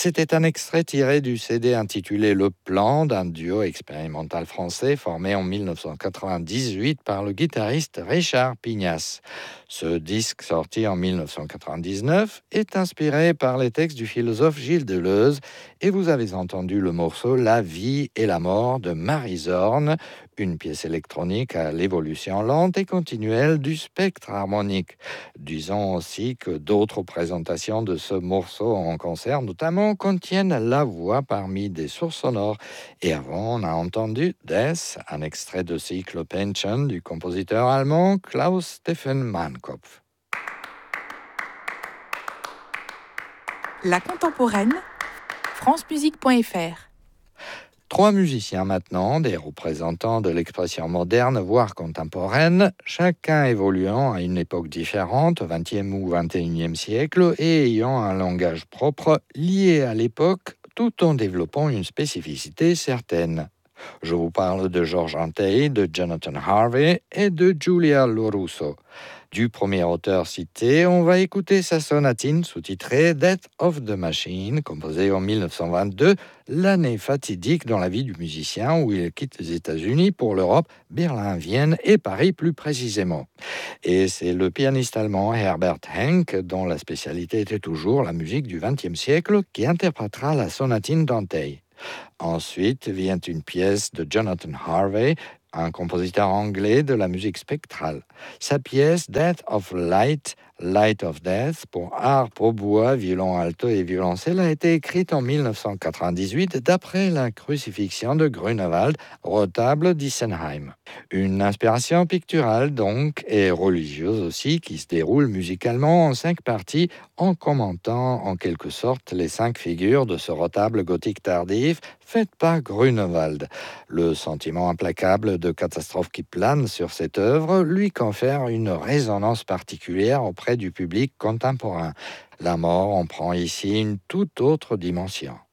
C'était un extrait tiré du CD intitulé Le Plan d'un duo expérimental français formé en 1998 par le guitariste Richard Pignas. Ce disque, sorti en 1999, est inspiré par les textes du philosophe Gilles Deleuze et vous avez entendu le morceau La vie et la mort de Marie Zorn, une pièce électronique à l'évolution lente et continuelle du spectre harmonique. Disons aussi que d'autres présentations de ce morceau en concert, notamment, contiennent la voix parmi des sources sonores. Et avant, on a entendu Death, un extrait de cycle Pension du compositeur allemand Klaus Stephen Mannkopf. La contemporaine, francemusique.fr. Trois musiciens maintenant, des représentants de l'expression moderne, voire contemporaine, chacun évoluant à une époque différente, au XXe ou XXIe siècle, et ayant un langage propre lié à l'époque, tout en développant une spécificité certaine. Je vous parle de George Antheil, de Jonathan Harvey et de Giulia Lorusso. Du premier auteur cité, on va écouter sa sonatine sous-titrée Death of the Machine, composée en 1922, l'année fatidique dans la vie du musicien où il quitte les États-Unis pour l'Europe, Berlin, Vienne et Paris plus précisément. Et c'est le pianiste allemand Herbert Henck, dont la spécialité était toujours la musique du XXe siècle, qui interprétera la sonatine d'Antheil. Ensuite vient une pièce de Jonathan Harvey, un compositeur anglais de la musique spectrale. Sa pièce Death of Light, Light of Death, pour harpe, hautbois, violon alto et violoncelle, a été écrite en 1998 d'après la crucifixion de Grunewald, retable d'Issenheim. Une inspiration picturale donc, et religieuse aussi, qui se déroule musicalement en 5 parties, en commentant en quelque sorte les 5 figures de ce retable gothique tardif fait par Grunewald. Le sentiment implacable de catastrophe qui plane sur cette œuvre lui confère une résonance particulière auprès du public contemporain. La mort en prend ici une toute autre dimension.